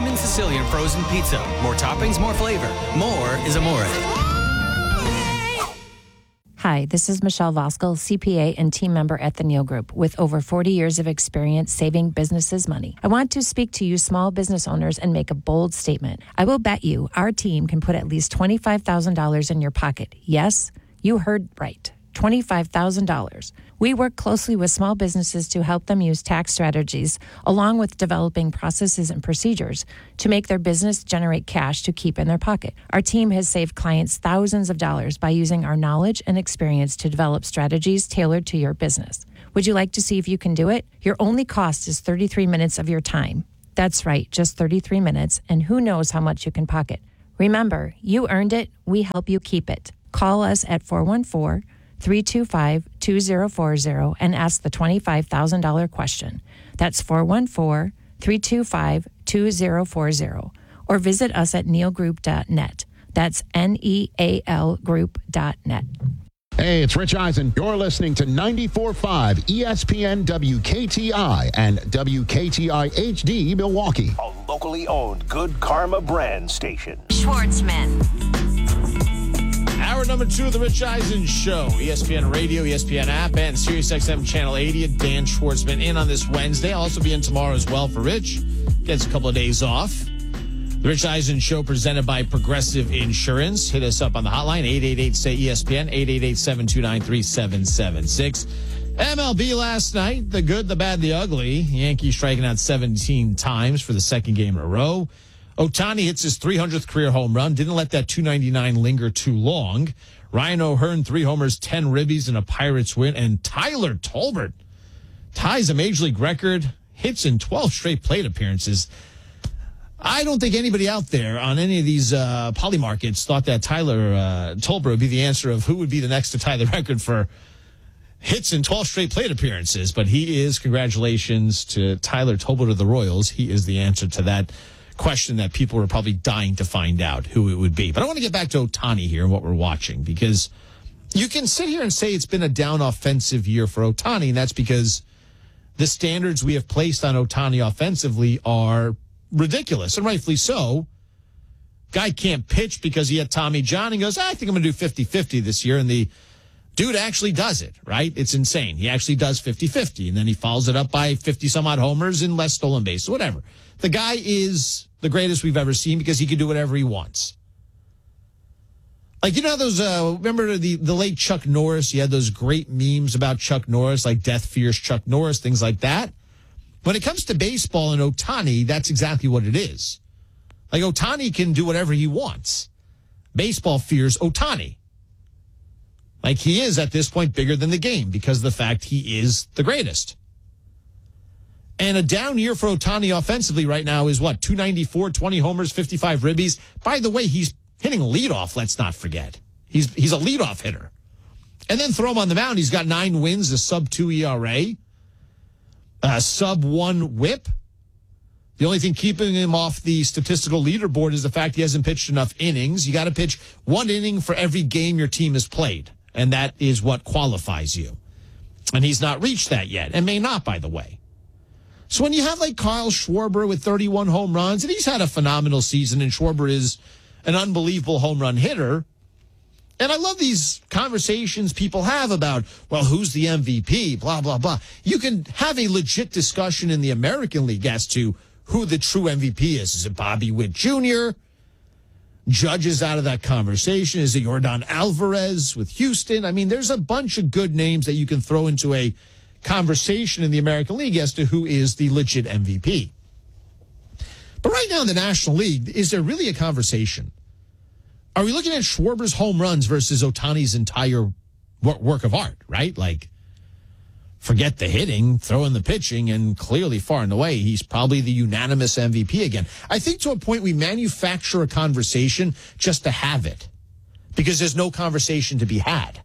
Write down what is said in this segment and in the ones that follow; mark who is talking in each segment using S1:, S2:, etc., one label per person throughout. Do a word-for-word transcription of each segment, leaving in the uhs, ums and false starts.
S1: Cream and Sicilian frozen pizza. More toppings, more flavor. More is amore.
S2: Hi, this is Michelle Voskel, C P A and team member at the Neal Group with over forty years of experience saving businesses money. I want to speak to you small business owners and make a bold statement. I will bet you our team can put at least twenty-five thousand dollars in your pocket. Yes, you heard right. twenty-five thousand dollars. We work closely with small businesses to help them use tax strategies, along with developing processes and procedures to make their business generate cash to keep in their pocket. Our team has saved clients thousands of dollars by using our knowledge and experience to develop strategies tailored to your business. Would you like to see if you can do it? Your only cost is thirty-three minutes of your time. That's right, just thirty-three minutes, and who knows how much you can pocket. Remember, you earned it, we help you keep it. Call us at four one four, three two five, two zero four zero and ask the twenty-five thousand dollars question. That's four one four, three two five, two zero four zero. Or visit us at neal group dot net. That's N E A L group dot net.
S3: Hey, it's Rich Eisen. You're listening to ninety-four point five E S P N W K T I and W K T I H D Milwaukee.
S4: A locally owned Good Karma brand station.
S5: Schwartzman.
S6: Hour number two of the Rich Eisen Show. E S P N Radio, E S P N app, and SiriusXM Channel eighty. Dan Schwartzman in on this Wednesday. I'll also be in tomorrow as well for Rich. Gets a couple of days off. The Rich Eisen Show presented by Progressive Insurance. Hit us up on the hotline, eight eight eight, S A Y, E S P N, eight eight eight, seven two nine, three seven seven six. M L B last night, the good, the bad, the ugly. Yankees striking out seventeen times for the second game in a row. Ohtani hits his three hundredth career home run. Didn't let that two ninety-nine linger too long. Ryan O'Hearn, three homers, ten ribbies, and a Pirates win. And Tyler Tolbert ties a Major League record, hits in twelve straight plate appearances. I don't think anybody out there on any of these uh, poly markets thought that Tyler uh, Tolbert would be the answer of who would be the next to tie the record for hits in twelve straight plate appearances. But he is, congratulations to Tyler Tolbert of the Royals. He is the answer to that question that people were probably dying to find out who it would be. But I want to get back to Ohtani here and what we're watching, because you can sit here and say it's been a down offensive year for Ohtani, and that's because the standards we have placed on Ohtani offensively are ridiculous, and rightfully so. Guy can't pitch because he had Tommy John. He goes, I think I'm going to do fifty-fifty this year, and the dude actually does it, right? It's insane. He actually does fifty-fifty, and then he follows it up by fifty-some-odd homers and less stolen bases, whatever. The guy is the greatest we've ever seen because he can do whatever he wants. Like, you know those, uh, remember the, the late Chuck Norris? You had those great memes about Chuck Norris, like Death Fears Chuck Norris, things like that. When it comes to baseball and Ohtani, that's exactly what it is. Like, Ohtani can do whatever he wants. Baseball fears Ohtani. Like, he is, at this point, bigger than the game because of the fact he is the greatest. And a down year for Ohtani offensively right now is what? two ninety-four, twenty homers, fifty-five ribbies. By the way, he's hitting leadoff, let's not forget. He's he's a leadoff hitter. And then throw him on the mound. He's got nine wins, a sub two E R A, a sub one whip. The only thing keeping him off the statistical leaderboard is the fact he hasn't pitched enough innings. You got to pitch one inning for every game your team has played. And that is what qualifies you. And he's not reached that yet, and may not, by the way. So when you have like Kyle Schwarber with thirty-one home runs, and he's had a phenomenal season, and Schwarber is an unbelievable home run hitter. And I love these conversations people have about, well, who's the M V P, blah, blah, blah. You can have a legit discussion in the American League as to who the true M V P is. Is it Bobby Witt Junior? Judge is out of that conversation. Is it Yordan Alvarez with Houston? I mean, there's a bunch of good names that you can throw into a conversation in the American League as to who is the legit M V P. But right now in the National League, is there really a conversation? Are we looking at Schwarber's home runs versus Ohtani's entire work of art, right? Like, forget the hitting, throw in the pitching, and clearly far and away, he's probably the unanimous M V P again. I think to a point we manufacture a conversation just to have it because there's no conversation to be had.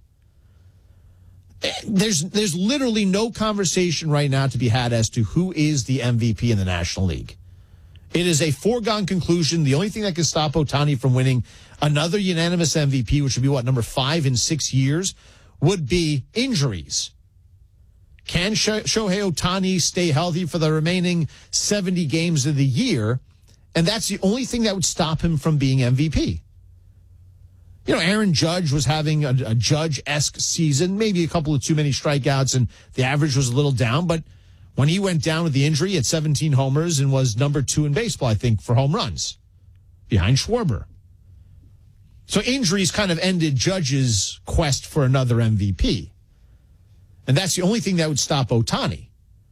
S6: There's there's literally no conversation right now to be had as to who is the M V P in the National League. It is a foregone conclusion. The only thing that can stop Ohtani from winning another unanimous M V P, which would be, what, number five in six years, would be injuries. Can Shohei Ohtani stay healthy for the remaining seventy games of the year And that's the only thing that would stop him from being M V P. You know, Aaron Judge was having a, a Judge-esque season, maybe a couple of too many strikeouts, and the average was a little down. But when he went down with the injury, he had seventeen homers and was number two in baseball, I think, for home runs, behind Schwarber. So injuries kind of ended Judge's quest for another M V P. And that's the only thing that would stop Ohtani.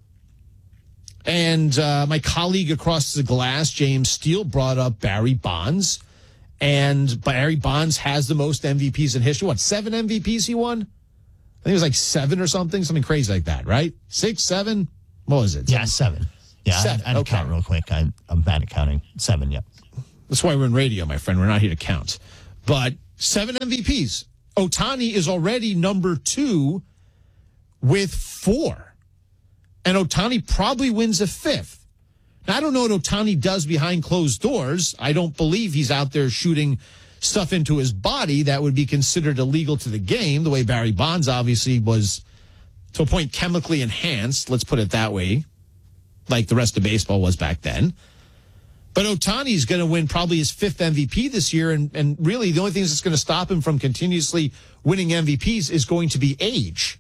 S6: And uh, my colleague across the glass, James Steele, brought up Barry Bonds. And Barry Bonds has the most M V Ps in history. What, seven M V Ps he won? I think it was like seven or something, something crazy like that, right? Six, seven? What was it?
S5: Yeah, seven. Yeah,
S6: seven.
S5: I, I'd
S6: Okay.
S5: count real quick. I, I'm bad at counting. Seven, yep.
S6: That's why we're in radio, my friend. We're not here to count. But seven M V Ps. Ohtani is already number two with four. And Ohtani probably wins a fifth. Now, I don't know what Ohtani does behind closed doors. I don't believe he's out there shooting stuff into his body that would be considered illegal to the game, the way Barry Bonds obviously was, to a point, chemically enhanced, let's put it that way, like the rest of baseball was back then. But Ohtani's going to win probably his fifth M V P this year, and, and really the only thing that's going to stop him from continuously winning M V Ps is going to be age.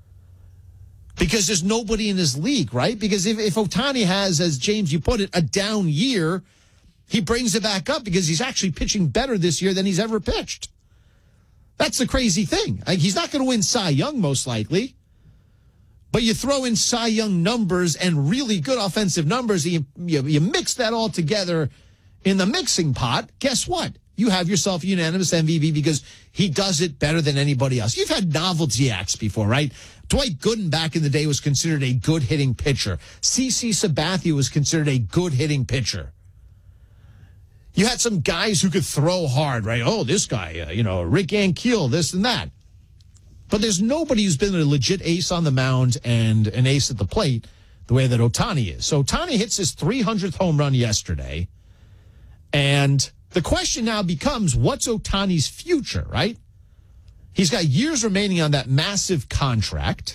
S6: Because there's nobody in his league, right? Because if, if Ohtani has, as James, you put it, a down year, he brings it back up because he's actually pitching better this year than he's ever pitched. That's the crazy thing. Like, he's not going to win Cy Young, most likely. But you throw in Cy Young numbers and really good offensive numbers, you, you, you mix that all together in the mixing pot, guess what? You have yourself a unanimous M V P because he does it better than anybody else. You've had novelty acts before, right? Dwight Gooden back in the day was considered a good hitting pitcher. C C Sabathia was considered a good hitting pitcher. You had some guys who could throw hard, right? Oh, this guy, uh, you know, Rick Ankiel, this and that. But there's nobody who's been a legit ace on the mound and an ace at the plate the way that Ohtani is. So Ohtani hits his three hundredth home run yesterday. And the question now becomes, what's Ohtani's future, right? He's got years remaining on that massive contract.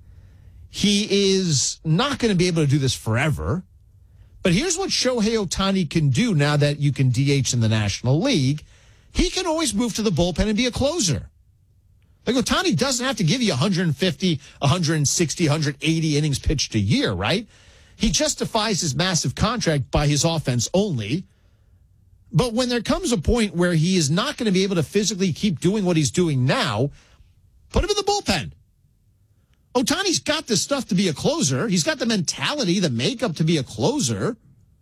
S6: He is not going to be able to do this forever. But here's what Shohei Ohtani can do now that you can D H in the National League. He can always move to the bullpen and be a closer. Like, Ohtani doesn't have to give you one fifty, one sixty, one eighty innings pitched a year, right? He justifies his massive contract by his offense only. But when there comes a point where he is not going to be able to physically keep doing what he's doing now, put him in the bullpen. Ohtani's got the stuff to be a closer. He's got the mentality, the makeup to be a closer.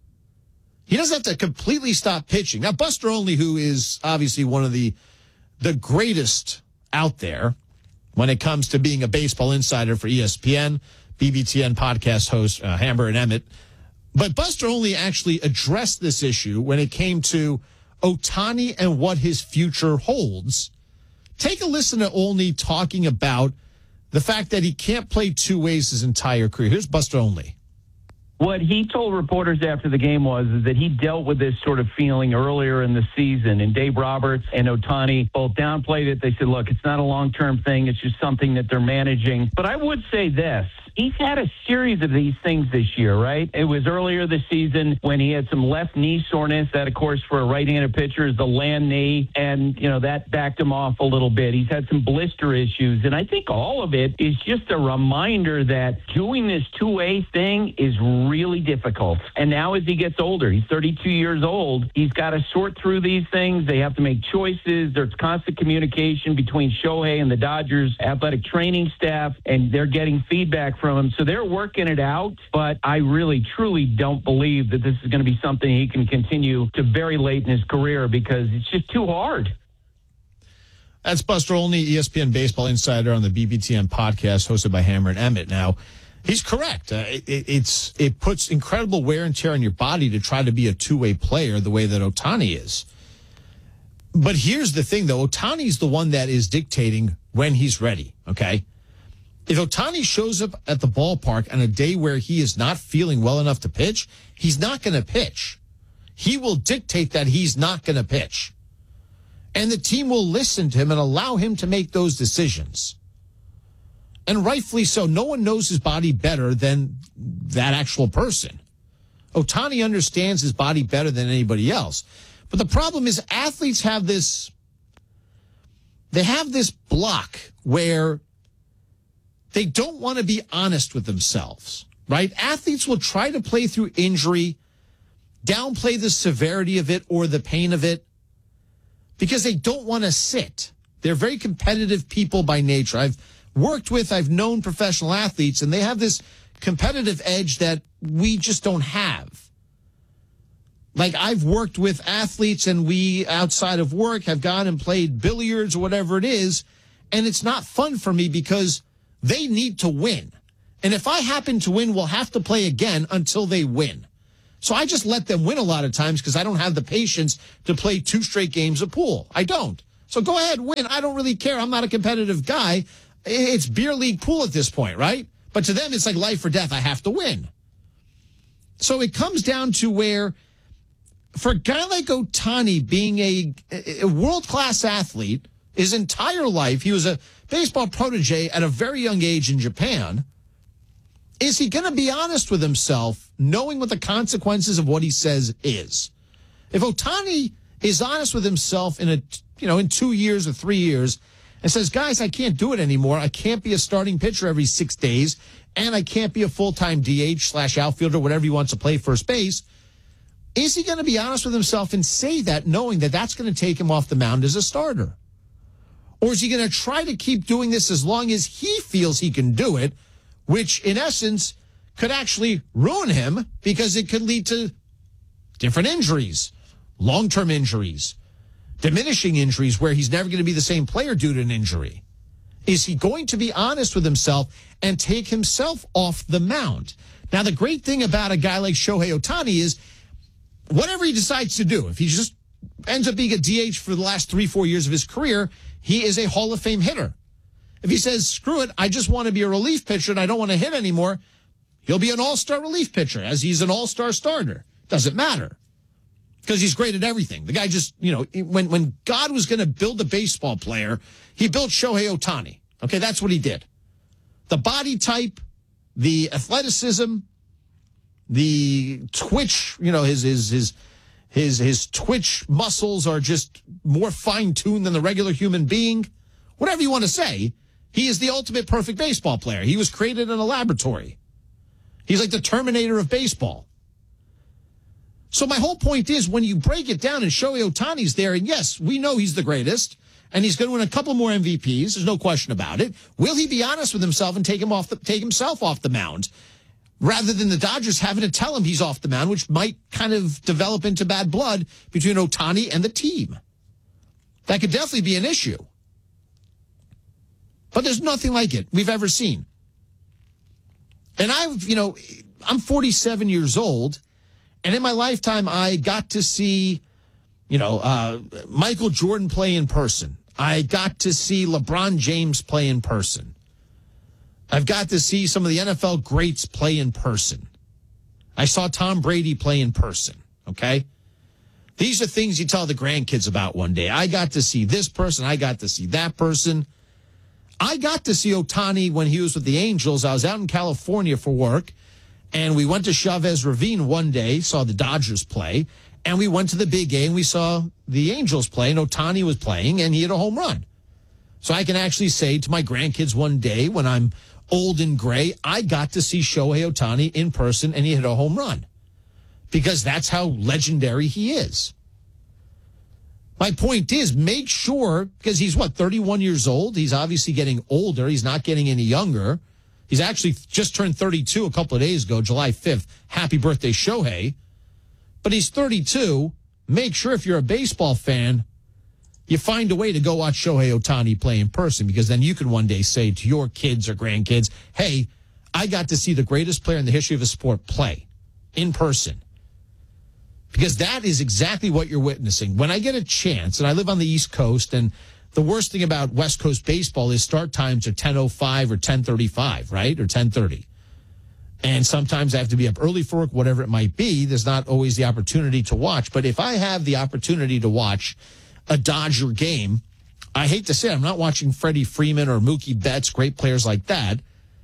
S6: He doesn't have to completely stop pitching. Now, Buster Olney, who is obviously one of the the greatest out there when it comes to being a baseball insider for E S P N, B B T N podcast host uh, Hamber and Emmett. But Buster Olney actually addressed this issue when it came to Ohtani and what his future holds. Take a listen to Olney talking about the fact that he can't play two ways his entire career. Here's Buster Olney.
S7: What he told reporters after the game was is that he dealt with this sort of feeling earlier in the season, and Dave Roberts and Ohtani both downplayed it. They said, look, it's not a long-term thing. It's just something that they're managing. But I would say this. He's had a series of these things this year, right? It was earlier this season when he had some left knee soreness. That, of course, for a right-handed pitcher is the land knee. And, you know, that backed him off a little bit. He's had some blister issues. And I think all of it is just a reminder that doing this two-way thing is really difficult. And now as he gets older, he's thirty-two years old, he's got to sort through these things. They have to make choices. There's constant communication between Shohei and the Dodgers athletic training staff, and they're getting feedback from him. So they're working it out, but I really, truly don't believe that this is going to be something he can continue to very late in his career because it's just too hard.
S6: That's Buster Olney, E S P N baseball insider on the B B T N podcast hosted by Hammer and Emmett. Now, he's correct. Uh, it, it's It puts incredible wear and tear on your body to try to be a two-way player the way that Ohtani is. But here's the thing, though. Ohtani's the one that is dictating when he's ready, okay? If Ohtani shows up at the ballpark on a day where he is not feeling well enough to pitch, he's not going to pitch. He will dictate that he's not going to pitch. And the team will listen to him and allow him to make those decisions. And rightfully so. No one knows his body better than that actual person. Ohtani understands his body better than anybody else. But the problem is athletes have this, they have this block where they don't want to be honest with themselves, right? Athletes will try to play through injury, downplay the severity of it or the pain of it because they don't want to sit. They're very competitive people by nature. I've worked with, I've known professional athletes, and they have this competitive edge that we just don't have. Like, I've worked with athletes, and we, outside of work, have gone and played billiards or whatever it is, and it's not fun for me because they need to win. And if I happen to win, we'll have to play again until they win. So I just let them win a lot of times because I don't have the patience to play two straight games of pool. I don't. So go ahead, win. I don't really care. I'm not a competitive guy. It's beer league pool at this point, right? But to them, it's like life or death. I have to win. So it comes down to where, for a guy like Ohtani being a, a world-class athlete, his entire life, he was a baseball protege at a very young age in Japan. Is he going to be honest with himself, knowing what the consequences of what he says is? If Ohtani is honest with himself in a, you know, in two years or three years and says, guys, I can't do it anymore. I can't be a starting pitcher every six days, and I can't be a full-time D H slash outfielder, whatever he wants to play first base. Is he going to be honest with himself and say that, knowing that that's going to take him off the mound as a starter? Or is he going to try to keep doing this as long as he feels he can do it, which in essence could actually ruin him because it could lead to different injuries, long-term injuries, diminishing injuries where he's never going to be the same player due to an injury? Is he going to be honest with himself and take himself off the mound? Now, the great thing about a guy like Shohei Ohtani is whatever he decides to do, if he just ends up being a D H for the last three, four years of his career, he is a Hall of Fame hitter. If he says, screw it, I just want to be a relief pitcher and I don't want to hit anymore, he'll be an all-star relief pitcher as he's an all-star starter. Doesn't matter because he's great at everything. The guy just, you know, when, when God was going to build a baseball player, he built Shohei Ohtani. Okay, that's what he did. The body type, the athleticism, the twitch, you know, his his his his his twitch muscles are just more fine-tuned than the regular human being. Whatever you want to say, he is the ultimate perfect baseball player. He was created in a laboratory. He's like the Terminator of baseball. So my whole point is, when you break it down and Shohei Ohtani's there, and yes, we know he's the greatest, and he's going to win a couple more M V Ps. There's no question about it. Will he be honest with himself and take him off the, take himself off the mound, rather than the Dodgers having to tell him he's off the mound, which might kind of develop into bad blood between Ohtani and the team? That could definitely be an issue. But there's nothing like it we've ever seen. And I've, you know, I'm forty-seven years old, and in my lifetime, I got to see, you know, uh, Michael Jordan play in person. I got to see LeBron James play in person. I've got to see some of the N F L greats play in person. I saw Tom Brady play in person, okay? These are things you tell the grandkids about one day. I got to see this person. I got to see that person. I got to see Ohtani when he was with the Angels. I was out in California for work, and we went to Chavez Ravine one day, saw the Dodgers play, and we went to the big game. We saw the Angels play, and Ohtani was playing, and he hit a home run. So I can actually say to my grandkids one day when I'm old and gray, I got to see Shohei Ohtani in person, and he hit a home run because that's how legendary he is. My point is, make sure, because he's, what, thirty-one years old? He's obviously getting older. He's not getting any younger. He's actually just turned thirty-two a couple of days ago, July fifth. Happy birthday, Shohei. But he's thirty-two. Make sure if you're a baseball fan, you find a way to go watch Shohei Ohtani play in person, because then you can one day say to your kids or grandkids, hey, I got to see the greatest player in the history of a sport play in person. Because that is exactly what you're witnessing. When I get a chance, and I live on the East Coast, and the worst thing about West Coast baseball is start times are ten oh five or ten thirty-five, right? Or ten thirty. And sometimes I have to be up early for work, whatever it might be. There's not always the opportunity to watch. But if I have the opportunity to watch a Dodger game, I hate to say it, I'm not watching Freddie Freeman or Mookie Betts, great players like that.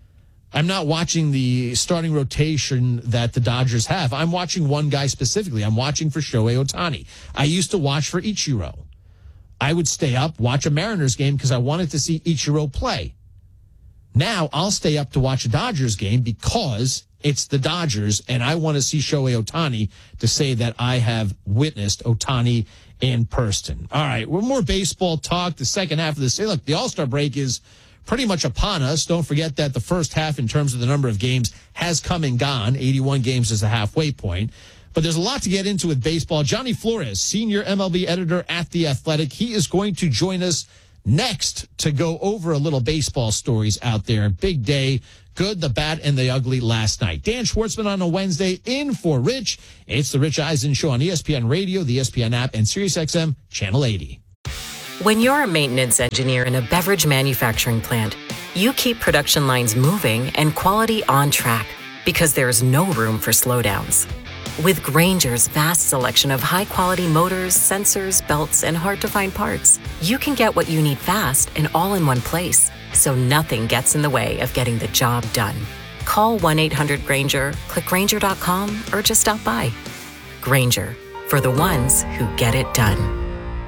S6: I'm not watching the starting rotation that the Dodgers have. I'm watching one guy specifically. I'm watching for Shohei Ohtani. I used to watch for Ichiro. I would stay up, watch a Mariners game because I wanted to see Ichiro play. Now I'll stay up to watch a Dodgers game because it's the Dodgers, and I want to see Shohei Ohtani to say that I have witnessed Ohtani in person. All right, we're more baseball talk. The second half of this, look, the All-Star break is pretty much upon us. Don't forget that the first half, in terms of the number of games, has come and gone. eighty-one games is a halfway point. But there's a lot to get into with baseball. Johnny Flores, senior M L B editor at The Athletic, he is going to join us next to go over a little baseball stories out there. Big day, good, the bad, and the ugly last night. Dan Schwartzman on a Wednesday in for Rich. It's the Rich Eisen Show on E S P N Radio, the E S P N app, and SiriusXM Channel eighty.
S8: When you're a maintenance engineer in a beverage manufacturing plant, you keep production lines moving and quality on track because there's no room for slowdowns. With Grainger's vast selection of high-quality motors, sensors, belts, and hard-to-find parts, you can get what you need fast and all in one place, so nothing gets in the way of getting the job done. Call one eight hundred Grainger, click Grainger dot com, or just stop by. Grainger, for the ones who get it done.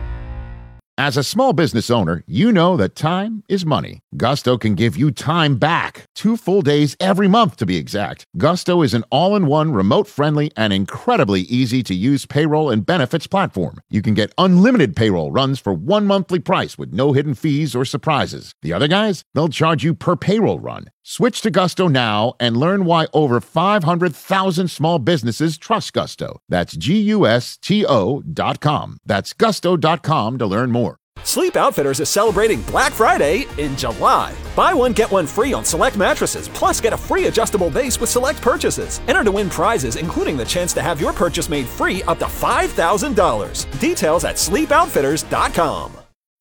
S3: As a small business owner, you know that time is money. Gusto can give you time back. Two full days every month, to be exact. Gusto is an all-in-one, remote-friendly, and incredibly easy-to-use payroll and benefits platform. You can get unlimited payroll runs for one monthly price with no hidden fees or surprises. The other guys, they'll charge you per payroll run. Switch to Gusto now and learn why over five hundred thousand small businesses trust Gusto. That's G U S T O dot com. That's gusto dot com to learn more.
S9: Sleep Outfitters is celebrating Black Friday in July. Buy one, get one free on select mattresses, plus get a free adjustable base with select purchases. Enter to win prizes, including the chance to have your purchase made free up to five thousand dollars. Details at sleep outfitters dot com.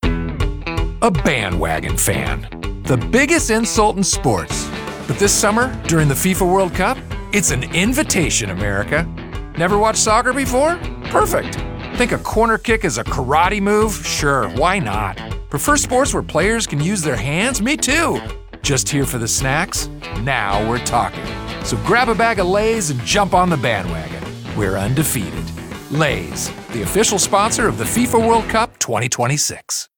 S10: A bandwagon fan. The biggest insult in sports. But this summer, during the FIFA World Cup, it's an invitation, America. Never watched soccer before? Perfect. Think a corner kick is a karate move? Sure, why not? Prefer sports where players can use their hands? Me too. Just here for the snacks? Now we're talking. So grab a bag of Lay's and jump on the bandwagon. We're undefeated. Lay's, the official sponsor of the FIFA World Cup twenty twenty-six.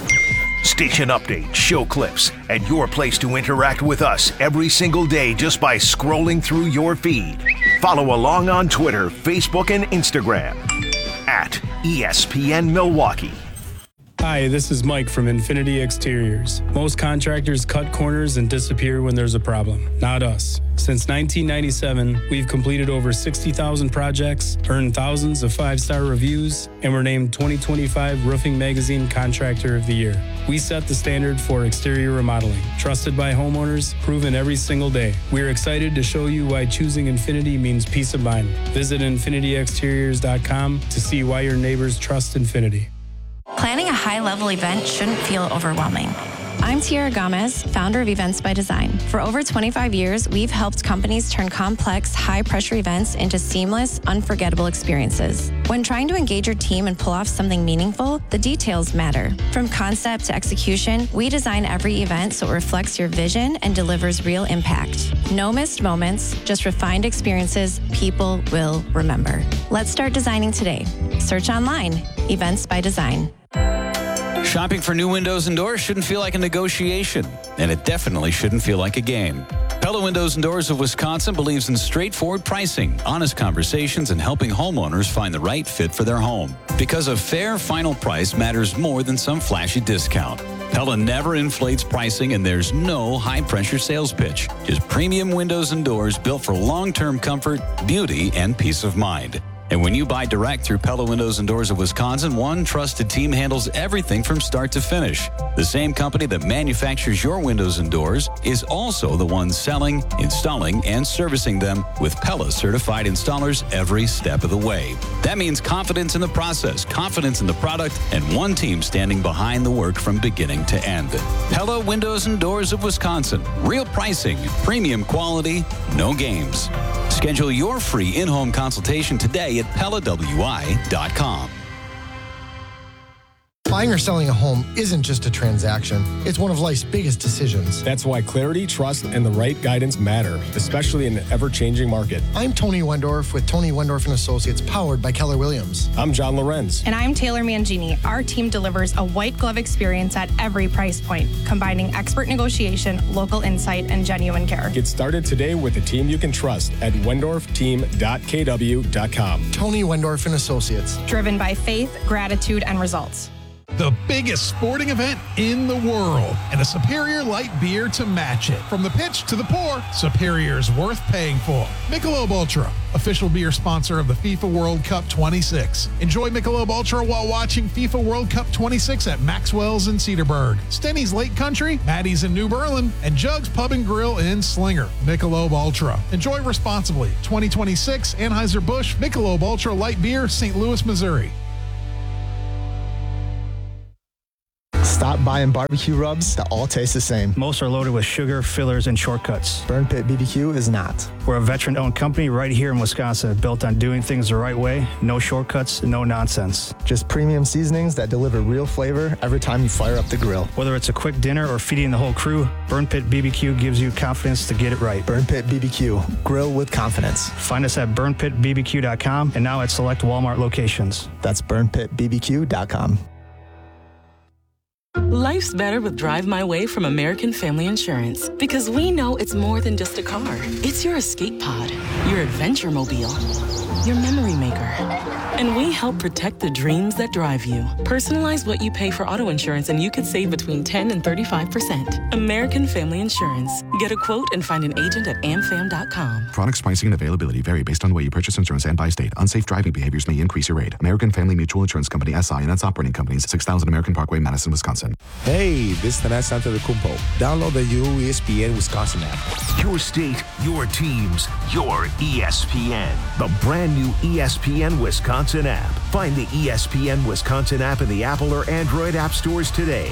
S4: Station updates, show clips, and your place to interact with us every single day just by scrolling through your feed. Follow along on Twitter, Facebook, and Instagram at E S P N Milwaukee.
S11: Hi, this is Mike from Infinity Exteriors. Most contractors cut corners and disappear when there's a problem. Not us. Since nineteen ninety-seven, we've completed over sixty thousand projects, earned thousands of five-star reviews, and were named twenty twenty-five Roofing Magazine Contractor of the Year. We set the standard for exterior remodeling. Trusted by homeowners, proven every single day. We're excited to show you why choosing Infinity means peace of mind. Visit infinity exteriors dot com to see why your neighbors trust Infinity.
S12: Planning a high-level event shouldn't feel overwhelming. I'm Tiara Gomez, founder of Events by Design. For over twenty-five years, we've helped companies turn complex, high-pressure events into seamless, unforgettable experiences. When trying to engage your team and pull off something meaningful, the details matter. From concept to execution, we design every event so it reflects your vision and delivers real impact. No missed moments, just refined experiences people will remember. Let's start designing today. Search online, Events by Design.
S1: Shopping for new windows and doors shouldn't feel like a negotiation, and it definitely shouldn't feel like a game. Pella Windows and Doors of Wisconsin believes in straightforward pricing, honest conversations, and helping homeowners find the right fit for their home. Because a fair final price matters more than some flashy discount. Pella never inflates pricing, and there's no high-pressure sales pitch. Just premium windows and doors built for long-term comfort, beauty, and peace of mind. And when you buy direct through Pella Windows and Doors of Wisconsin, one trusted team handles everything from start to finish. The same company that manufactures your windows and doors is also the one selling, installing, and servicing them with Pella certified installers every step of the way. That means confidence in the process, confidence in the product, and one team standing behind the work from beginning to end. Pella Windows and Doors of Wisconsin. Real pricing, premium quality, no games. Schedule your free in-home consultation today at Pella W I dot com.
S13: Buying or selling a home isn't just a transaction. It's one of life's biggest decisions.
S14: That's why clarity, trust, and the right guidance matter, especially in an ever-changing market.
S13: I'm Tony Wendorf with Tony Wendorf and Associates, powered by Keller Williams.
S14: I'm John Lorenz.
S15: And I'm Taylor Mangini. Our team delivers a white glove experience at every price point, combining expert negotiation, local insight, and genuine care.
S14: Get started today with a team you can trust at wendorf team dot k w dot com.
S13: Tony Wendorf and Associates.
S15: Driven by faith, gratitude, and results.
S16: The biggest sporting event in the world, and a Superior light beer to match it. From the pitch to the pour, Superior's worth paying for. Michelob Ultra, official beer sponsor of the FIFA World Cup twenty-six. Enjoy Michelob Ultra while watching FIFA World Cup twenty-six at Maxwell's in Cedarburg, Stenny's Lake Country, Maddie's in New Berlin, and Jugs Pub and Grill in Slinger. Michelob Ultra. Enjoy responsibly. twenty twenty-six Anheuser-Busch Michelob Ultra Light Beer, Saint Louis, Missouri.
S17: Stop buying barbecue rubs that all taste the same.
S18: Most are loaded with sugar, fillers, and shortcuts.
S17: Burn Pit B B Q is not.
S18: We're a veteran-owned company right here in Wisconsin, built on doing things the right way, no shortcuts, no nonsense.
S17: Just premium seasonings that deliver real flavor every time you fire up the grill.
S18: Whether it's a quick dinner or feeding the whole crew, Burn Pit B B Q gives you confidence to get it right.
S17: Burn Pit B B Q, grill with confidence.
S18: Find us at burn pit b b q dot com and now at select Walmart locations.
S17: That's burn pit b b q dot com.
S19: Life's better with Drive My Way from American Family Insurance, because we know it's more than just a car. It's your escape pod, your adventure mobile, your memory maker. And we help protect the dreams that drive you. Personalize what you pay for auto insurance and you could save between ten and thirty-five percent. American Family Insurance. Get a quote and find an agent at a m fam dot com.
S20: Products, pricing, and availability vary based on the way you purchase insurance and by state. Unsafe driving behaviors may increase your rate. American Family Mutual Insurance Company, S I and its operating companies, six thousand American Parkway, Madison, Wisconsin.
S21: Hey, this is Tanas Antetokounmpo. Download the new E S P N Wisconsin app.
S4: Your state, your teams, your E S P N. The brand new E S P N Wisconsin app. Find the E S P N Wisconsin app in the Apple or Android app stores today.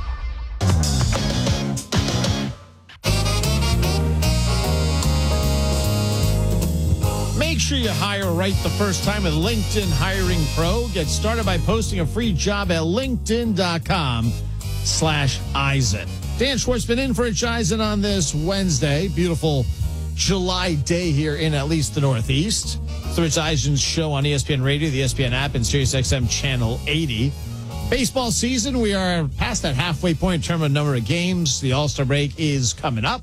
S6: Make sure you hire right the first time with LinkedIn Hiring Pro. Get started by posting a free job at linkedin dot com slash Eisen. Dan Schwartzman in for Rich Eisen on this Wednesday. Beautiful July day here in at least the Northeast. It's the Rich Eisen Show on E S P N Radio, the E S P N app, and Sirius X M Channel eighty. Baseball season, we are past that halfway point in terms of number of games. The All-Star break is coming up.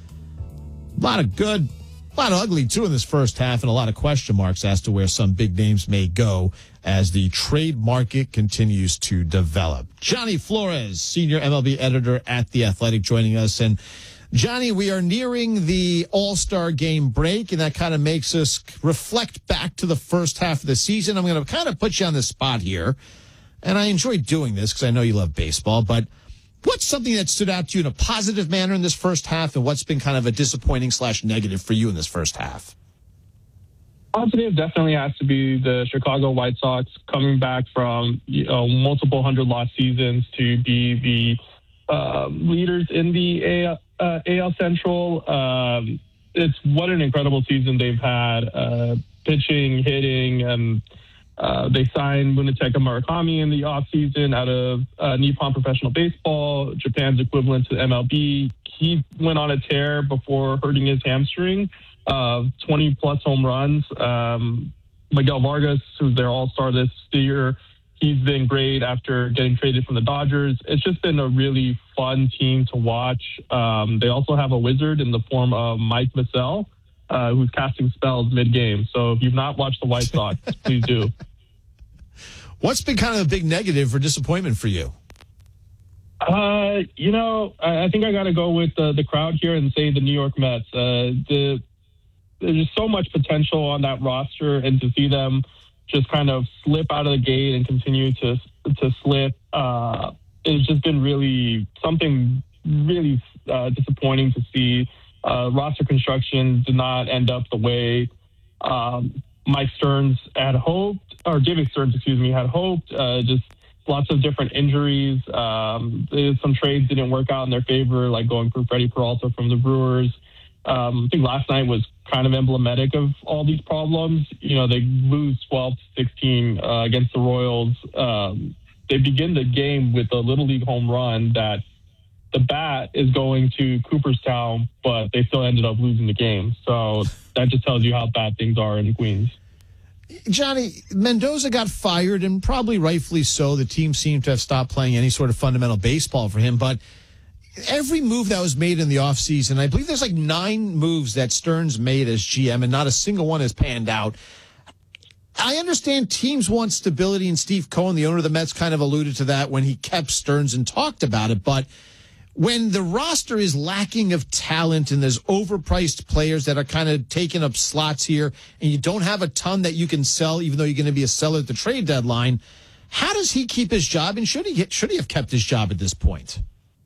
S6: A lot of good, a lot of ugly, too, in this first half, and a lot of question marks as to where some big names may go as the trade market continues to develop. Johnny Flores, senior M L B editor at The Athletic, joining us. And Johnny, we are nearing the All-Star game break, and that kind of makes us reflect back to the first half of the season. I'm going to kind of put you on the spot here, and I enjoy doing this because I know you love baseball, but what's something that stood out to you in a positive manner in this first half, and what's been kind of a disappointing slash negative for you in this first half?
S22: Positive definitely has to be the Chicago White Sox coming back from you know, multiple hundred loss seasons to be the uh, leaders in the A L, uh, A L Central. Um, it's what an incredible season they've had, uh, pitching, hitting, and uh, they signed Munetaka Murakami in the offseason out of uh, Nippon Professional Baseball, Japan's equivalent to M L B. He went on a tear before hurting his hamstring. Uh, twenty plus home runs. Um, Miguel Vargas, who's their all-star this year, he's been great after getting traded from the Dodgers. It's just been a really fun team to watch. Um, they also have a wizard in the form of Mike Vassell, uh, who's casting spells mid-game. So if you've not watched the White Sox, please do.
S6: What's been kind of a big negative or disappointment for you?
S22: Uh, you know, I, I think I got to go with uh, the crowd here and say the New York Mets. Uh, the There's so much potential on that roster, and to see them just kind of slip out of the gate and continue to to slip, uh, it's just been really something really uh, disappointing to see. Uh, roster construction did not end up the way um, Mike Stearns had hoped, or David Stearns, excuse me, had hoped. Uh, just lots of different injuries. Um, some trades didn't work out in their favor, like going for Freddie Peralta from the Brewers. Um, I think last night was kind of emblematic of all these problems. You know, they lose twelve to sixteen uh, against the Royals. Um, they begin the game with a Little League home run that the bat is going to Cooperstown, but they still ended up losing the game. So that just tells you how bad things are in Queens.
S6: Johnny, Mendoza got fired, and probably rightfully so. The team seemed to have stopped playing any sort of fundamental baseball for him. But every move that was made in the offseason, I believe there's like nine moves that Stearns made as G M, and not a single one has panned out. I understand teams want stability, and Steve Cohen, the owner of the Mets, kind of alluded to that when he kept Stearns and talked about it. But when the roster is lacking of talent and there's overpriced players that are kind of taking up slots here, and you don't have a ton that you can sell, even though you're going to be a seller at the trade deadline, how does he keep his job, and should he get, should he have kept his job at this point?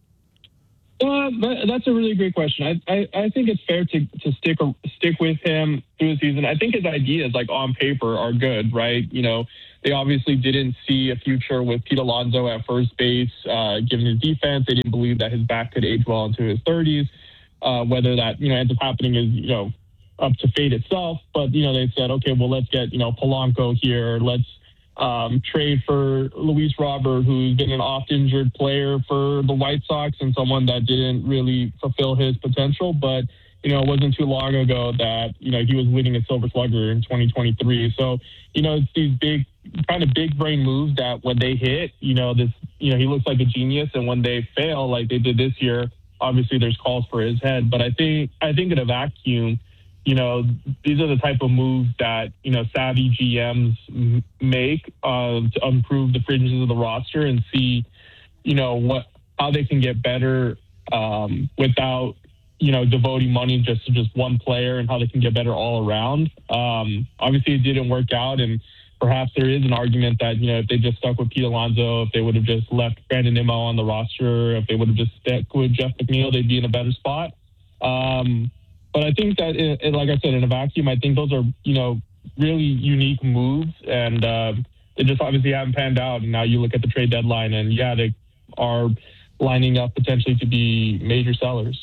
S22: Uh, that's a really great question. I, I, I think it's fair to, to stick stick with him through the season. I think his ideas, like on paper, are good, right? You know, they obviously didn't see a future with Pete Alonso at first base, uh, given his defense. They didn't believe that his back could age well into his thirties. Uh, whether that, you know, ends up happening is, you know, up to fate itself. But, you know, they said, okay, well, let's get, you know, Polanco here. Let's um, trade for Luis Robert, who's been an oft-injured player for the White Sox and someone that didn't really fulfill his potential. But, you know, it wasn't too long ago that, you know, he was winning a Silver Slugger in twenty twenty-three. So, you know, it's these big, kind of big brain moves that when they hit, you know, this, you know, he looks like a genius. And when they fail, like they did this year, obviously there's calls for his head. But I think, I think in a vacuum, you know, these are the type of moves that, you know, savvy G Ms make uh, to improve the fringes of the roster and see, you know, what, how they can get better um, without, you know, devoting money just to just one player, and how they can get better all around. Um, obviously it didn't work out, and perhaps there is an argument that, you know, if they just stuck with Pete Alonso, if they would have just left Brandon Nimmo on the roster, if they would have just stuck with Jeff McNeil, they'd be in a better spot. Um, But I think that, it, it, like I said, in a vacuum, I think those are, you know, really unique moves, and uh, they just obviously haven't panned out. And now you look at the trade deadline, and yeah, they are lining up potentially to be major sellers.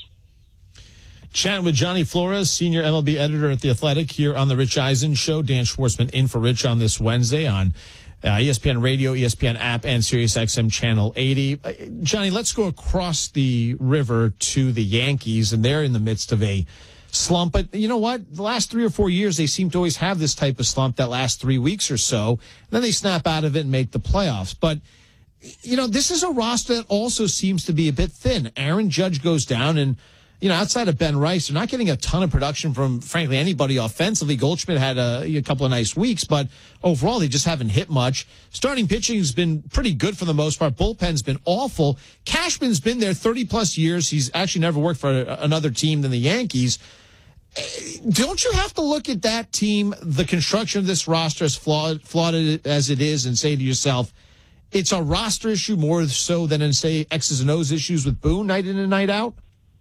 S6: Chatting with Johnny Flores, senior M L B editor at The Athletic, here on the Rich Eisen Show. Dan Schwartzman in for Rich on this Wednesday on uh, E S P N Radio, E S P N app, and SiriusXM Channel eighty. Uh, Johnny, let's go across the river to the Yankees, and they're in the midst of a slump. But you know what? The last three or four years, they seem to always have this type of slump that lasts three weeks or so. And then they snap out of it and make the playoffs. But, you know, this is a roster that also seems to be a bit thin. Aaron Judge goes down, and, you know, outside of Ben Rice, they're not getting a ton of production from, frankly, anybody offensively. Goldschmidt had a, a couple of nice weeks, but overall, they just haven't hit much. Starting pitching has been pretty good for the most part. Bullpen's been awful. Cashman's been there thirty plus years. He's actually never worked for a, another team than the Yankees. Don't you have to look at that team, the construction of this roster, as flawed, flawed as it is, and say to yourself, it's a roster issue more so than in, say, X's and O's issues with Boone night in and night out?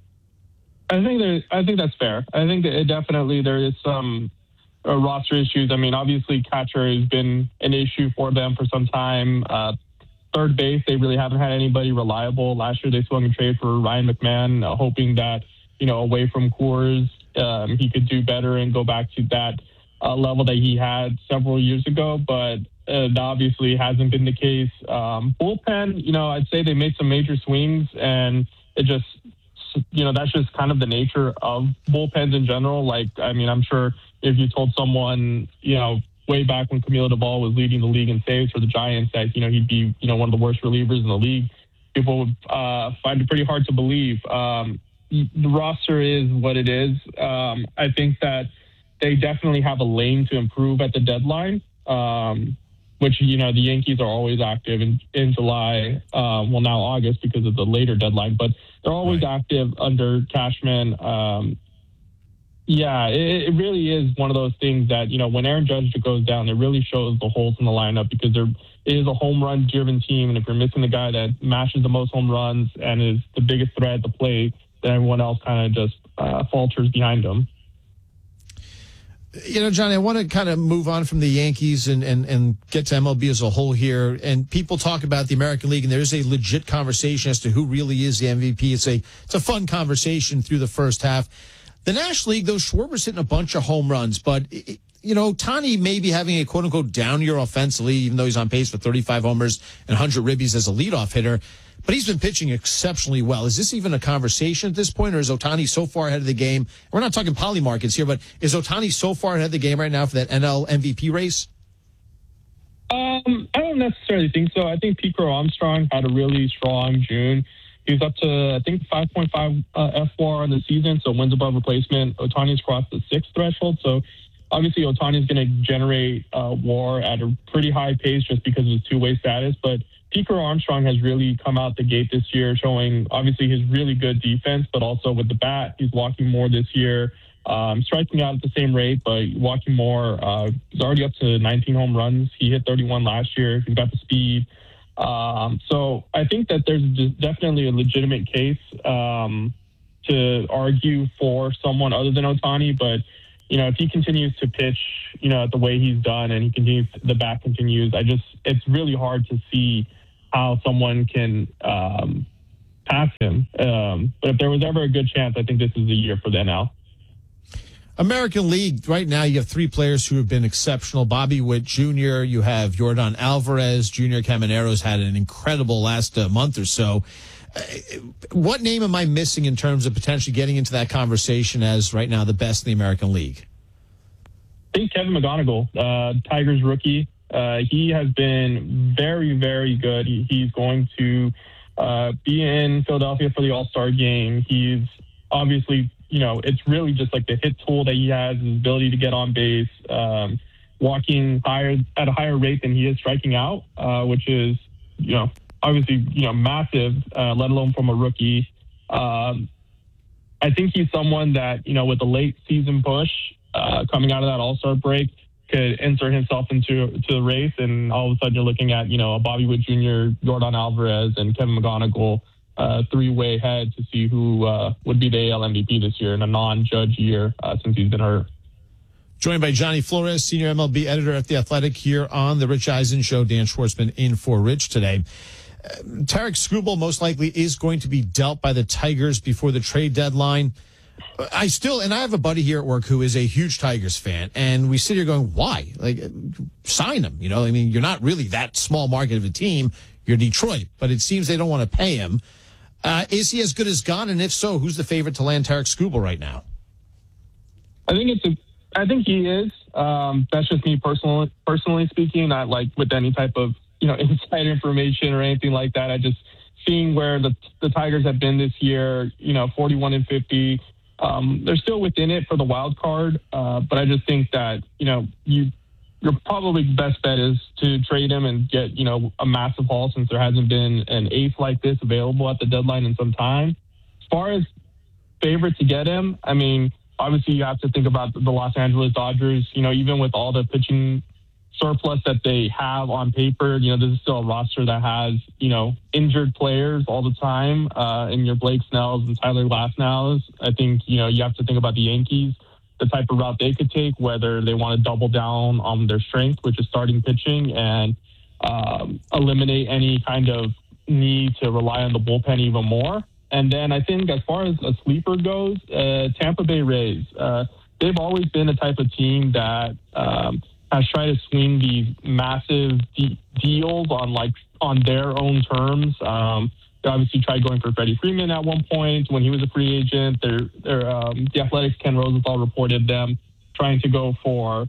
S22: I think there, I think that's fair. I think that it definitely there is some uh, roster issues. I mean, obviously, catcher has been an issue for them for some time. Uh, third base, they really haven't had anybody reliable. Last year, they swung a trade for Ryan McMahon, uh, hoping that, you know, away from Coors, um, he could do better and go back to that uh, level that he had several years ago. But uh, that obviously hasn't been the case. Um, bullpen, you know, I'd say they made some major swings, and it just, you know, that's just kind of the nature of bullpens in general. Like, I mean, I'm sure if you told someone, you know, way back when Camilo Duvall was leading the league in saves for the Giants that, you know, he'd be, you know, one of the worst relievers in the league, people would uh, find it pretty hard to believe. Um, the roster is what it is. Um, I think that they definitely have a lane to improve at the deadline, um, which, you know, the Yankees are always active in, in July, um, well, now August because of the later deadline, but they're always right. active under Cashman. Um, yeah, it, it really is one of those things that, you know, when Aaron Judge goes down, it really shows the holes in the lineup because there is a home run driven team. And if you're missing the guy that mashes the most home runs and is the biggest threat at the plate, then everyone else kind of just uh, falters behind him.
S6: You know, Johnny, I want to kind of move on from the Yankees and, and, and get to M L B as a whole here. And people talk about the American League, and there's a legit conversation as to who really is the M V P. It's a it's a fun conversation through the first half. The National League, though, Schwarber's hitting a bunch of home runs, but it, you know, Ohtani may be having a quote-unquote down year offensively, even though he's on pace for thirty-five homers and one hundred ribbies as a leadoff hitter. But he's been pitching exceptionally well. Is this even a conversation at this point, or is Ohtani so far ahead of the game? We're not talking poly markets here, but is Ohtani so far ahead of the game right now for that N L M V P race?
S22: Um, I don't necessarily think so. I think Pete Crow Armstrong had a really strong June. He was up to, I think, five point five uh, F W A R on the season, so wins above replacement. Ohtani's crossed the sixth threshold, so obviously Ohtani's going to generate uh, W A R at a pretty high pace just because of his two-way status, but Pete Crow Armstrong has really come out the gate this year, showing obviously his really good defense, but also with the bat, he's walking more this year, um, striking out at the same rate, but walking more. Uh, he's already up to nineteen home runs. He hit thirty-one last year. He's got the speed. Um, so I think that there's just definitely a legitimate case um, to argue for someone other than Ohtani, but you know, if he continues to pitch, you know, the way he's done and he continues, the bat continues, I just, it's really hard to see how someone can um, pass him. Um, but if there was ever a good chance, I think this is the year for the N L.
S6: American League, right now you have three players who have been exceptional. Bobby Witt Junior, you have Yordan Alvarez, Junior Camanero's had an incredible last uh, month or so. Uh, what name am I missing in terms of potentially getting into that conversation as right now the best in the American League?
S22: I think Kevin McGonigal, uh, Tigers rookie. Uh, he has been very, very good. He, he's going to uh, be in Philadelphia for the All-Star game. He's obviously, you know, it's really just like the hit tool that he has, his ability to get on base, um, walking higher at a higher rate than he is striking out, uh, which is, you know, obviously, you know, massive, uh, let alone from a rookie. Um, I think he's someone that, you know, with the late season push uh, coming out of that All-Star break, could insert himself into to the race, and all of a sudden you're looking at, you know, a Bobby Witt Junior, Yordan Alvarez, and Kevin McGonigal uh, three-way head to see who uh, would be the A L M V P this year in a non-judge year uh, since he's been hurt.
S6: Joined by Johnny Flores, senior M L B editor at The Athletic, here on the Rich Eisen Show. Dan Schwartzman in for Rich today. Uh, Tarik Skubal most likely is going to be dealt by the Tigers before the trade deadline. I still, and I have a buddy here at work who is a huge Tigers fan, and we sit here going, why? Like, sign him. You know, I mean, you're not really that small market of a team. You're Detroit, but it seems they don't want to pay him. Uh, is he as good as gone? And if so, who's the favorite to land Tarik Skubal right now?
S22: I think it's a, I think he is. Um, that's just me personally, personally speaking, not like with any type of, you know, inside information or anything like that. I just seeing where the the Tigers have been this year, you know, forty-one and fifty. Um, they're still within it for the wild card, uh, but I just think that, you know, you your probably best bet is to trade him and get, you know, a massive haul, since there hasn't been an ace like this available at the deadline in some time. As far as favorite to get him, I mean, obviously you have to think about the Los Angeles Dodgers. You know, even with all the pitching surplus that they have on paper, you know, this is still a roster that has, you know, injured players all the time, uh, in your Blake Snells and Tyler Glasnows. I think, you know, you have to think about the Yankees, the type of route they could take, whether they want to double down on their strength, which is starting pitching, and um, eliminate any kind of need to rely on the bullpen even more. And then I think as far as a sleeper goes, uh, Tampa Bay Rays, uh, they've always been a type of team that um, has tried to swing these massive de- deals on like on their own terms. Um, they obviously tried going for Freddie Freeman at one point when he was a free agent. They're, they're, um, the Athletics' Ken Rosenthal reported them trying to go for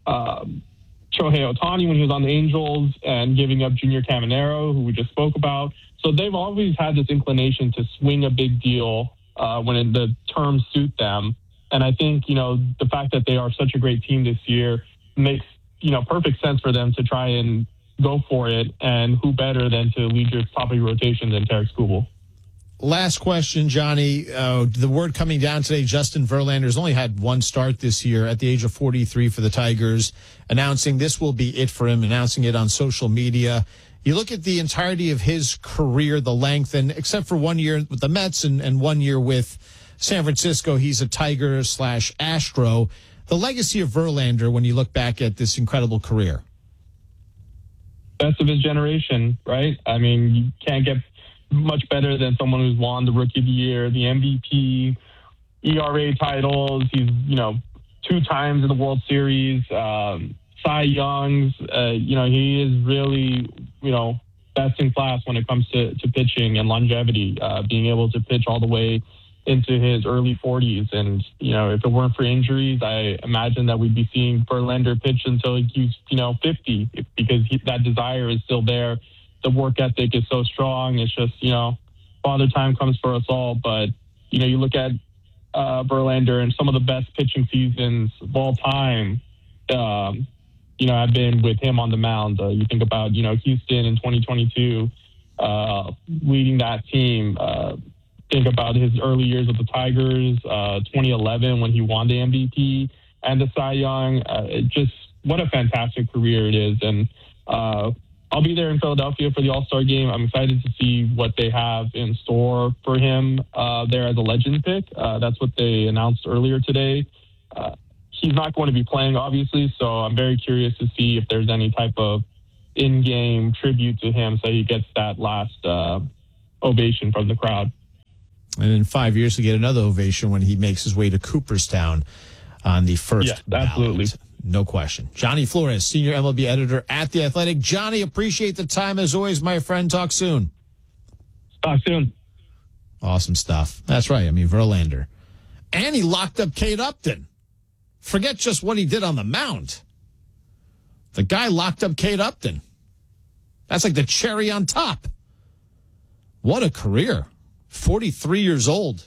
S22: um, Shohei Ohtani when he was on the Angels, and giving up Junior Caminero, who we just spoke about. So they've always had this inclination to swing a big deal uh, when it, the terms suit them. And I think, you know, the fact that they are such a great team this year makes, you know, perfect sense for them to try and go for it. And who better than to lead your top of your rotation than Tarik Skubal?
S6: Last question, Johnny. Uh, the word coming down today, Justin Verlander's only had one start this year at the age of forty-three for the Tigers, announcing this will be it for him, announcing it on social media. You look at the entirety of his career, the length, and except for one year with the Mets and, and one year with San Francisco, he's a Tiger slash Astro. The legacy of Verlander, when you look back at this incredible career.
S22: Best of his generation, right? I mean, you can't get much better than someone who's won the Rookie of the Year, the M V P, E R A titles. He's, you know, two times in the World Series, um, Cy Youngs. Uh, you know, he is really, you know, best in class when it comes to, to pitching and longevity, uh, being able to pitch all the way into his early forties. And, you know, if it weren't for injuries, I imagine that we'd be seeing Verlander pitch until he's, you know, fifty, because he, that desire is still there. The work ethic is so strong. It's just, you know, father time comes for us all. But, you know, you look at uh, Verlander and some of the best pitching seasons of all time, um, you know, have been with him on the mound. Uh, you think about, you know, Houston in twenty twenty-two, uh, leading that team. Uh, think about his early years with the Tigers, uh, twenty eleven when he won the M V P and the Cy Young. Uh, it just, what a fantastic career it is. And uh, I'll be there in Philadelphia for the All-Star game. I'm excited to see what they have in store for him uh, there as a legend pick. Uh, that's what they announced earlier today. Uh, he's not going to be playing, obviously, so I'm very curious to see if there's any type of in-game tribute to him so he gets that last uh, ovation from the crowd.
S6: And in five years to get another ovation when he makes his way to Cooperstown on the first
S22: Yes, absolutely.
S6: ballot. No question. Johnny Flores, senior M L B editor at The Athletic. Johnny, appreciate the time as always, my friend. Talk soon.
S22: Talk soon.
S6: Awesome stuff. That's right. I mean, Verlander. And he locked up Kate Upton. Forget just what he did on the mound. The guy locked up Kate Upton. That's like the cherry on top. What a career. forty-three years old.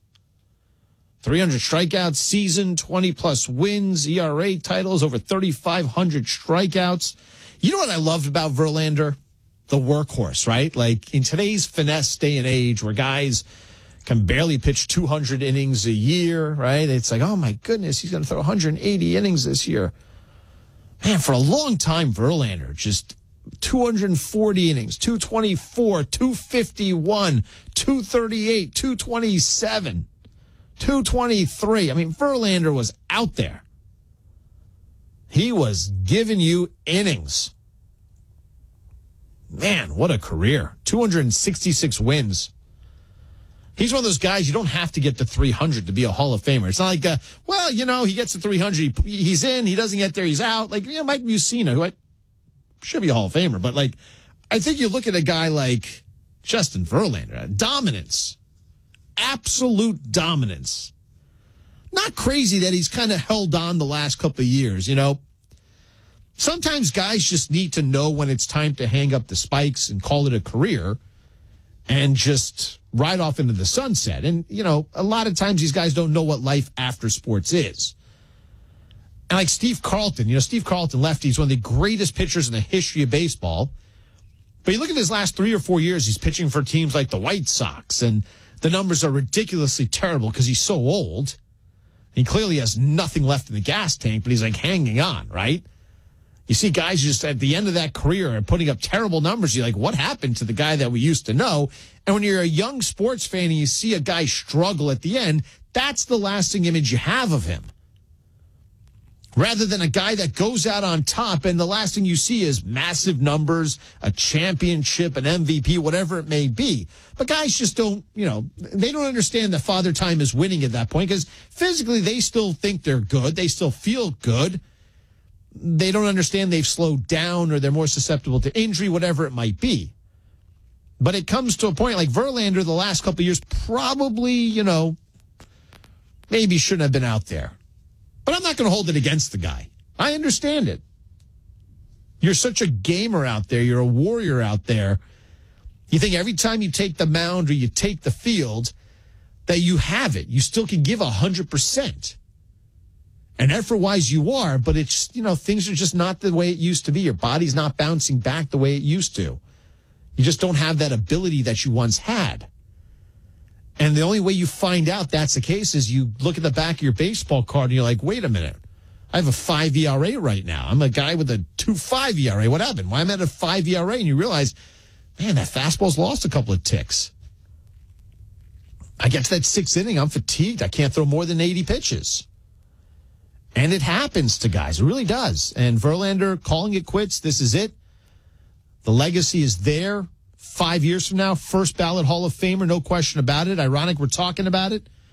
S6: three hundred strikeouts season, twenty plus wins, E R A titles, over thirty-five hundred strikeouts. You know what I loved about Verlander? The workhorse, right? Like in today's finesse day and age where guys can barely pitch two hundred innings a year, right? It's like, oh my goodness, he's going to throw one hundred eighty innings this year. Man, for a long time, Verlander just two hundred forty innings, two twenty-four, two fifty-one, two thirty-eight, two twenty-seven, two twenty-three. I mean, Verlander was out there. He was giving you innings. Man, what a career. two hundred sixty-six wins. He's one of those guys, you don't have to get to three hundred to be a Hall of Famer. It's not like, uh, well, you know, he gets to three hundred, he, he's in, he doesn't get there, he's out. Like, you know, Mike Mussina, who I, should be a Hall of Famer, but like, I think you look at a guy like Justin Verlander, dominance, absolute dominance. Not crazy that he's kind of held on the last couple of years, you know. Sometimes guys just need to know when it's time to hang up the spikes and call it a career and just ride off into the sunset. And, you know, a lot of times these guys don't know what life after sports is. And like Steve Carlton, you know, Steve Carlton, lefty, he's one of the greatest pitchers in the history of baseball. But you look at his last three or four years, he's pitching for teams like the White Sox, and the numbers are ridiculously terrible because he's so old. He clearly has nothing left in the gas tank, but he's like hanging on, right? You see guys just at the end of that career are putting up terrible numbers. You're like, what happened to the guy that we used to know? And when you're a young sports fan and you see a guy struggle at the end, that's the lasting image you have of him. Rather than a guy that goes out on top and the last thing you see is massive numbers, a championship, an M V P, whatever it may be. But guys just don't, you know, they don't understand that father time is winning at that point because physically they still think they're good. They still feel good. They don't understand they've slowed down or they're more susceptible to injury, whatever it might be. But it comes to a point like Verlander the last couple of years probably, you know, maybe shouldn't have been out there. But I'm not going to hold it against the guy. I understand it. You're such a gamer out there. You're a warrior out there. You think every time you take the mound or you take the field that you have it. You still can give one hundred percent. And effort-wise, you are, but it's, you know, things are just not the way it used to be. Your body's not bouncing back the way it used to. You just don't have that ability that you once had. And the only way you find out that's the case is you look at the back of your baseball card and you're like, wait a minute. I have a five E R A right now. I'm a guy with a two point five E R A. What happened? Why am I at a five E R A? And you realize, man, that fastball's lost a couple of ticks. I get to that sixth inning, I'm fatigued. I can't throw more than eighty pitches. And it happens to guys. It really does. And Verlander calling it quits. This is it. The legacy is there. Five years from now, first ballot Hall of Famer, no question about it. Ironic we're talking about it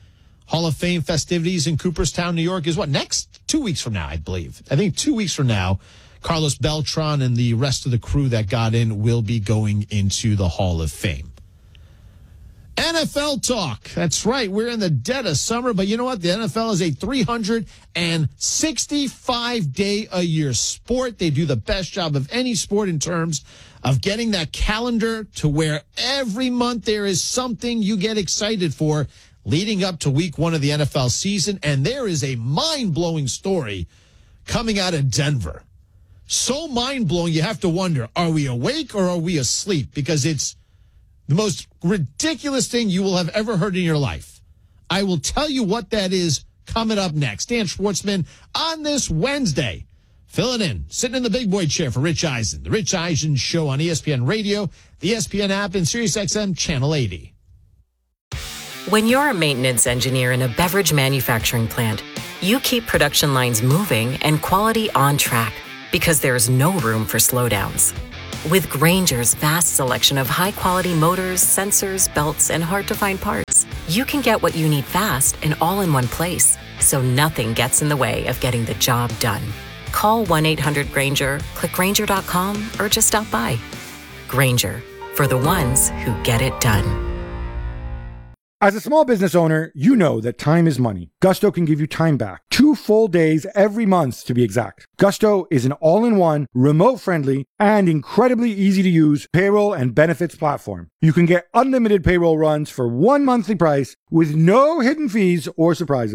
S6: Hall of Fame festivities in Cooperstown, New York is what? Next? Two weeks from now, I believe. I think two weeks from now, Carlos Beltran and the rest of the crew that got in will be going into the Hall of Fame. N F L talk. That's right. We're in the dead of summer, but you know what? The N F L is a three hundred sixty-five day a year sport. They do the best job of any sport in terms of getting that calendar to where every month there is something you get excited for leading up to week one of the N F L season. And there is a mind-blowing story coming out of Denver. So mind-blowing, you have to wonder, are we awake or are we asleep? Because it's the most ridiculous thing you will have ever heard in your life. I will tell you what that is coming up next. Dan Schwartzman on this Wednesday, filling in, sitting in the big boy chair for Rich Eisen. The Rich Eisen Show on E S P N Radio, the E S P N app, and SiriusXM Channel eighty.
S8: When you're a maintenance engineer in a beverage manufacturing plant, you keep production lines moving and quality on track because there's no room for slowdowns. With Grainger's vast selection of high-quality motors, sensors, belts, and hard-to-find parts, you can get what you need fast and all in one place, so nothing gets in the way of getting the job done. Call one eight hundred Grainger, click Grainger dot com, or just stop by. Grainger, for the ones who get it done.
S2: As a small business owner, you know that time is money. Gusto can give you time back. Two full days every month, to be exact. Gusto is an all-in-one, remote-friendly, and incredibly easy-to-use payroll and benefits platform. You can get unlimited payroll runs for one monthly price with no hidden fees or surprises.